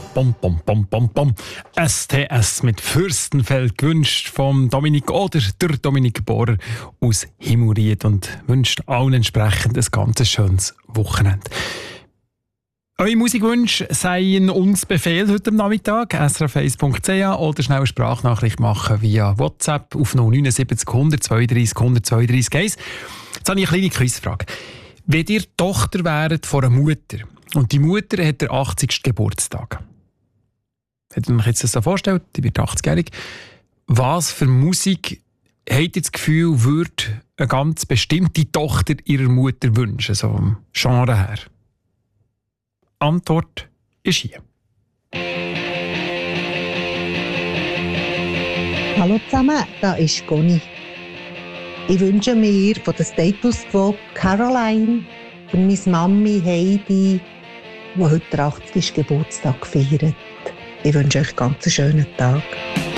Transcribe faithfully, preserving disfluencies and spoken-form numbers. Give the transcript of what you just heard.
Bom, bom, bom, bom, bom. S T S mit Fürstenfeld gewünscht vom Dominik oder der Dominik Bohrer aus Himmelried und wünscht allen entsprechend ein ganz schönes Wochenende. Eure Musikwünsche seien uns Befehl heute am Nachmittag, s r f eins punkt c h oder schnell eine Sprachnachricht machen via WhatsApp auf null neun sieben null zwei drei eins zwei drei eins. Jetzt habe ich eine kleine Quizfrage. Wenn ihr Tochter wäret von einer Mutter und die Mutter hat den achtzigsten Geburtstag, hättet ihr euch jetzt das so vorgestellt, die wird achtzigjährig, was für Musik habt ihr das Gefühl, würde eine ganz bestimmte Tochter ihrer Mutter wünschen, so vom Genre her? Antwort ist hier. Hallo zusammen, da ist Conny. Ich wünsche mir von den Staples Quo Caroline, für meine Mami Heidi, die heute den achtzigsten Geburtstag feiert. Ich wünsche euch einen ganz schönen Tag.